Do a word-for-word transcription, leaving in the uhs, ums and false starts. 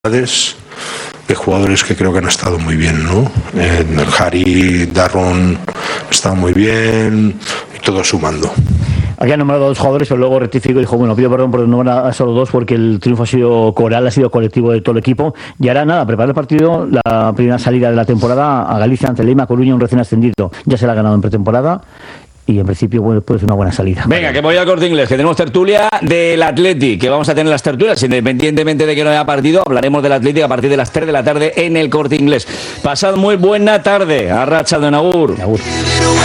de jugadores que creo que han estado muy bien, ¿no? Eh, Harry, Darron están muy bien y todo sumando. Aquí han nombrado a dos jugadores, pero luego rectificó y dijo, bueno, pido perdón por nombrar a solo dos porque el triunfo ha sido coral, ha sido colectivo de todo el equipo. Y ahora nada, preparar el partido, la primera salida de la temporada a Galicia ante Lima, Coruña, un recién ascendido. Ya se la ha ganado en pretemporada. Y en principio bueno, puede ser una buena salida. Venga, que voy al Corte Inglés, que tenemos tertulia del Athletic, que vamos a tener las tertulias, independientemente de que no haya partido, hablaremos del Athletic a partir de las tres de la tarde en el Corte Inglés. Pasad muy buena tarde, arracha de Agur. Agur.